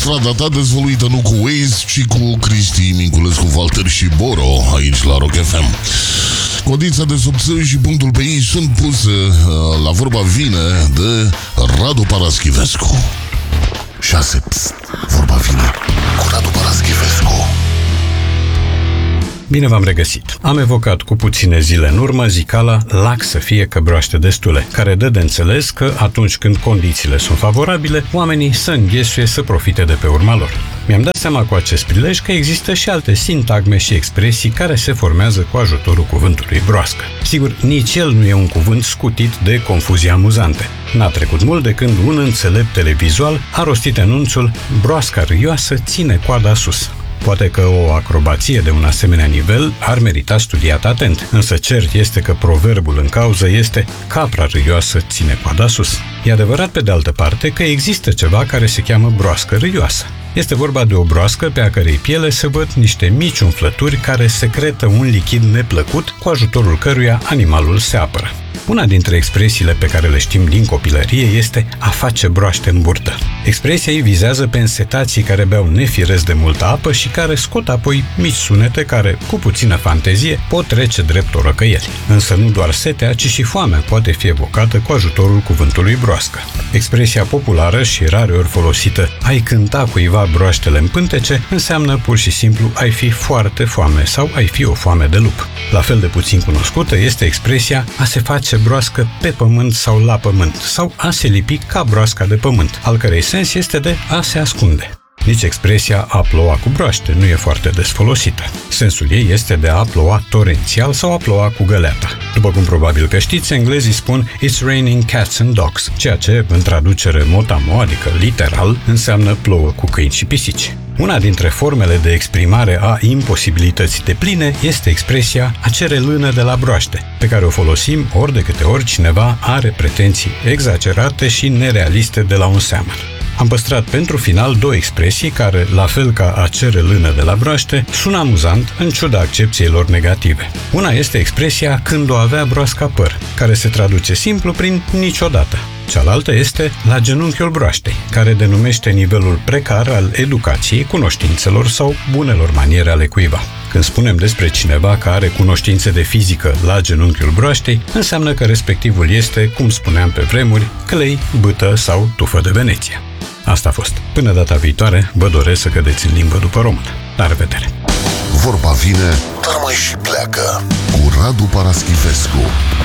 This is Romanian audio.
strada ta dezvoluită nu cu Waze, ci cu Cristi Minculescu, Valter și Boro, aici la Rock FM. Condiția de subțiri și punctul pe ei sunt puse. La vorba vine de Radu Paraschivescu. 6. Vorba vine cu Radu Paraschivescu. Bine v-am regăsit. Am evocat cu puține zile în urmă zicala lac să fie că broaște destule, care dă de înțeles că atunci când condițiile sunt favorabile, oamenii să înghesuie să profite de pe urma lor. Mi-am dat seama cu acest prilej că există și alte sintagme și expresii care se formează cu ajutorul cuvântului broască. Sigur, nici el nu e un cuvânt scutit de confuzii amuzante. N-a trecut mult de când un înțelept televizual a rostit anunțul "broasca râioasă ține coada sus". Poate că o acrobație de un asemenea nivel ar merita studiat atent, însă cert este că proverbul în cauză este "capra râioasă ține coada sus". E adevărat pe de altă parte că există ceva care se cheamă broască râioasă. Este vorba de o broască pe a cărei piele se văd niște mici umflături care secretă un lichid neplăcut cu ajutorul căruia animalul se apără. Una dintre expresiile pe care le știm din copilărie este a face broaște în burtă. Expresia ei vizează pe însetații care beau nefiresc de multă apă și care scot apoi mici sunete care, cu puțină fantezie, pot trece drept o răcăieli. Însă nu doar setea, ci și foamea poate fi evocată cu ajutorul cuvântului broască. Expresia populară și rareori folosită "ai cânta cuiva broaștele în pântece" înseamnă pur și simplu "ai fi foarte foame" sau "ai fi o foame de lup". La fel de puțin cunoscută este expresia "a se face broască pe pământ sau la pământ" sau "a se lipi ca broasca de pământ", al cărei sens este de a se ascunde. Nici expresia "a ploua cu broaște" nu e foarte des folosită. Sensul ei este de a ploua torențial sau a ploua cu găleata. După cum probabil că știți, englezii spun "It's raining cats and dogs", ceea ce, în traducere mot-a-mot, adică literal, înseamnă plouă cu câini și pisici. Una dintre formele de exprimare a imposibilității depline este expresia "a cere lână de la broaște", pe care o folosim ori de câte ori cineva are pretenții exagerate și nerealiste de la un seamăn. Am păstrat pentru final două expresii care, la fel ca "a cere lână de la broaște", sună amuzant în ciuda accepției lor negative. Una este expresia "când o avea broasca păr", care se traduce simplu prin "niciodată". Cealaltă este "la genunchiul broaștei", care denumește nivelul precar al educației, cunoștințelor sau bunelor maniere ale cuiva. Când spunem despre cineva că are cunoștințe de fizică la genunchiul broaștei, înseamnă că respectivul este, cum spuneam pe vremuri, clei, bâtă sau tufă de Veneția. Asta a fost. Până data viitoare, vă doresc să cădeți în limbă după română. La revedere! Vorba vine, dar mai și pleacă cu Radu Paraschivescu.